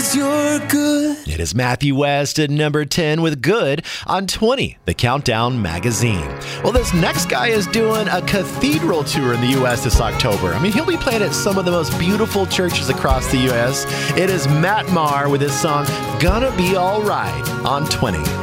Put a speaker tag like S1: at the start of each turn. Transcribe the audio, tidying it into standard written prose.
S1: 'cause you're good.
S2: It is Matthew West at number 10 with Good on 20, the Countdown magazine. Well, this next guy is doing a cathedral tour in the U.S. this October. I mean, he'll be playing at some of the most beautiful churches across the U.S. It is Matt Maher with his song, Gonna Be Alright on 20.